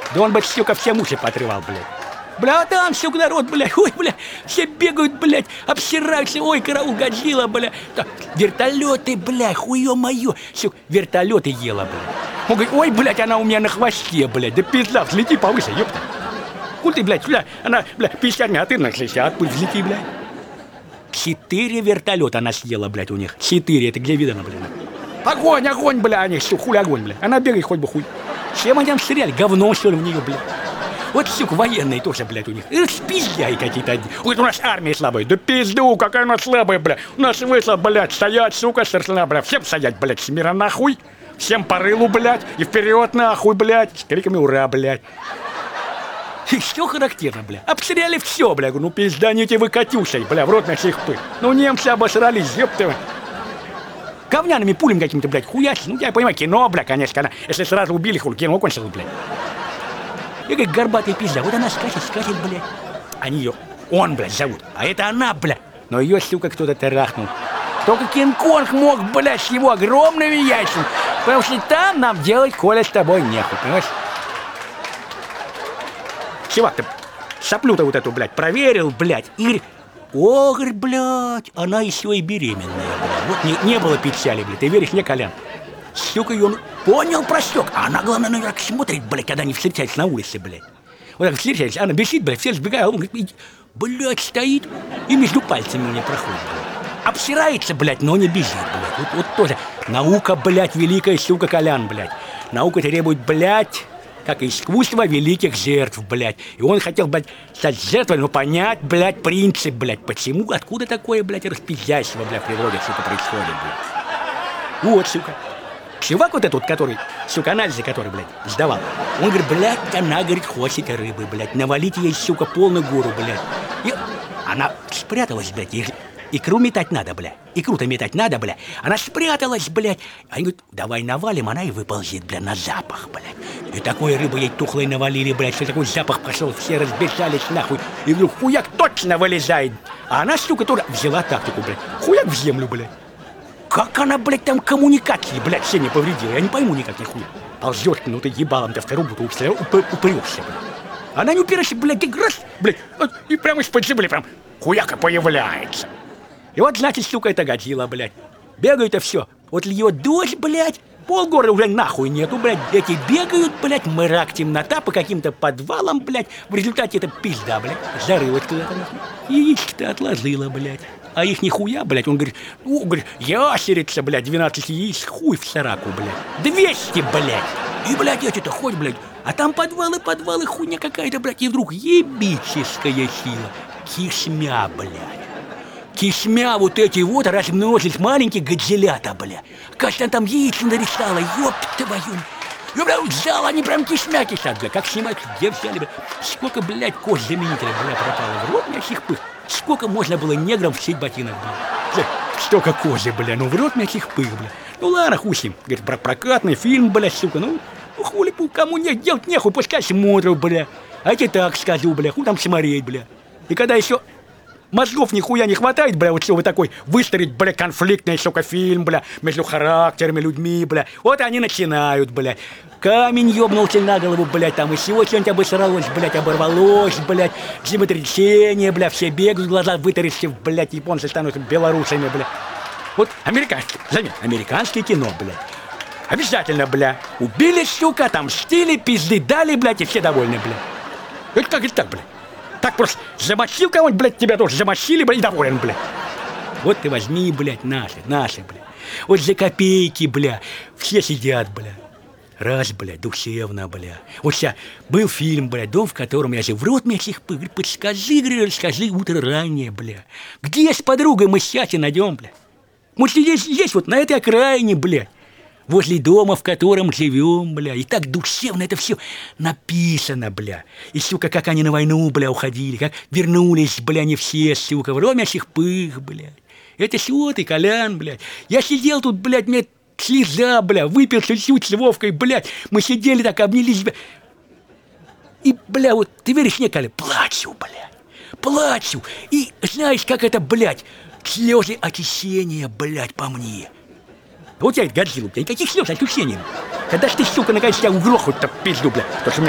Да он бы, сука, все уши поотрывал, блядь. Бля, а там, сука, народ, блядь, ой, бля, все бегают, блядь, обсираются, ой, караул, Годзилла, бля. Так, вертолеты, бля, хуё моё, сука, вертолеты ела, бля. Он говорит, ой, блядь, она у меня на хвосте, блядь, да пизда, взлети повыше, ёпта. Хуй ты, блядь, бля, она, бля, 50 а ты на 60, пусть взлети, блядь. 4 вертолета она съела, блядь, у них. 4, это где видано, блядь. Огонь, огонь, бля, они, сука, хули огонь, бля. Она бегает хоть бы хуй. Чем они там стреляли? Говно, что ли, в нее, блядь. Вот, сука, военные тоже, блядь, у них. Спиздяи какие-то одни. Ой, у нас армия слабая. Да пизду, какая она слабая, блядь. У нас вышла, блядь, стоять, сука, старшина, блядь. Всем стоять, блядь, с мира нахуй. Всем по рылу, блядь. И вперед, нахуй, блядь. С криками ура, блядь. И что характерно, бля? Обстреляли все, бля. Ну пизданите вы Катюшей, бля, в рот на всех пыль. Ну немцы обосрались, ёпты. Говняными пулями какими-то, блядь, хуясь. Ну я понимаю, кино, бля, конечно. Если сразу убили, хуй, кино кончилось, блядь. И как горбатая пизда, вот она скачет, блядь. Они ее, он, блядь, зовут. А это она, бля. Но ее, сука, кто-то тарахнул. Только Кинг-Конг мог, блядь, с его огромными яйцами. Потому что там нам делать, Коля, с тобой нехуй, понимаешь? Чувак, ты соплю-то вот эту, блядь, проверил, блядь, и говорит, о, говорит, блядь, она еще и беременная, блядь. Вот не было печали, блядь, ты веришь мне, Колян? Сука, и он понял, просек, а она, главное, наверное, смотрит, блядь, когда они встречаются на улице, блядь. Вот так встречаются, она бежит, блядь, все сбегают, а он говорит, блядь, стоит и между пальцами у нее проходит, блядь. Обсирается, блядь, но не бежит, блядь. Вот тоже наука, блядь, великая, сука, Колян, блядь. Наука требует, блядь, как искусство великих жертв, блядь. И он хотел, блядь, стать жертвой, но понять, блядь, принцип, блядь, почему, откуда такое, блядь, распиздяйство, блядь, в природе, сука, происходит, блядь. Вот, сука. Чувак вот этот, который, сука, анализы, который, блядь, сдавал, он говорит, блядь, она, говорит, хочет рыбы, блядь, навалите ей, сука, полную гору, блядь. И она спряталась, блядь, икру метать надо, бля. Икру-то метать надо, бля. Она спряталась, блядь. Они говорят, давай навалим, она и выползет, бля, на запах, блядь. И такой рыбы ей тухлой навалили, блядь, что такой запах пошел, все разбежались нахуй. И вдруг хуяк точно вылезает. А она, сука, тоже взяла тактику, блядь. Хуяк в землю, блядь. Как она, блядь, там коммуникации, блядь, все не повредила. Я не пойму никак, нихуя. Ползешь, ну ты ебалом-то в вторую бутылку упрешься, блядь. Она не упирается, блядь, и раз, блядь, и прямо из-под земли прям хуяка появляется. И вот, значит, сука, это Годзилла, блядь. Бегают-то все. Вот льет дождь, блядь, полгорода уже нахуй нету, блядь. Эти бегают, блядь, мрак, темнота по каким-то подвалам, блядь. В результате это пизда, блядь. Зарылась куда-то, нахуй. Яичко-то отложила, блядь. А их нихуя, блядь. Он говорит, ну, говорит, ящерица, блядь, 12 яиц, хуй в сараку, блядь. 200, блядь. И, блядь, эти-то хоть, блядь. А там подвалы, хуйня какая-то, блядь. И вдруг ебическая сила. Кишмя, блядь. Кишмя вот эти вот размножились маленькие Годзиллята, бля. Кажется, там яйца нарисовала, ёпта твою. Я, бля, взял, они прям кишмя кишат, бля. Как снимать, где взяли, бля. Сколько, блядь, кость заменителя, бля, пропало. В рот мясих пых. Сколько можно было неграм всей ботинок, бля. Столько кожи, бля, ну в рот мясих пых, бля. Ну ладно, хуй с ним. Говорит, прокатный фильм, бля, сука, ну хули, кому нет, делать нехуй, пускай смотрят, бля. А я тебе так скажу, бля, хуй там смотреть, бля. И когда еще мозгов нихуя не хватает, бля, вот чтобы такой выстроить, бля, конфликтный, сука, фильм, бля, между характерами, людьми, бля. Вот они начинают, бля. Камень ёбнулся на голову, блядь, там и всего что-нибудь обосралось, блядь, оборвалось, блядь, землетрясение, бля, все бегают, глаза вытаращив, блядь, японцы становятся белорусами, бля. Вот американское, заметь, американское кино, блядь. Обязательно, бля. Убили, сука, отомстили, пизды дали, блядь, и все довольны, бля. Это как это так, бля? Так просто замочил кого-нибудь, блядь, тебя тоже замочили, блядь, и доволен, блядь. Вот ты возьми, блядь, наши, бля. Вот за копейки, бля, все сидят, бля. Раз, блядь, душевно, бля. Вот сейчас был фильм, бля, дом, в котором я жил. В рот мясих пых, подскажи, говорю, расскажи утро ранее, бля. Где с подругой мы счастье найдем, бля? Мы здесь вот, на этой окраине, бля. Возле дома, в котором живем, бля. И так душевно это все написано, бля. И, сука, как они на войну, бля, уходили, как вернулись, бля, не все, сука, в рот мясих пых, блядь. Это что ты, Колян, блядь. Я сидел тут, блядь, мне слеза, бля, выпил чуть-чуть с Вовкой, блядь. Мы сидели так, обнялись, бля. И, бля, вот, ты веришь мне, Коля? Плачу, блядь. Плачу. И знаешь, как это, блядь, слезы очищения, блядь, по мне. Вот я это Годзилла, у тебя никаких слез очищения. Когда ж ты, сука, наконец тебя угрохают-то пизду, блядь.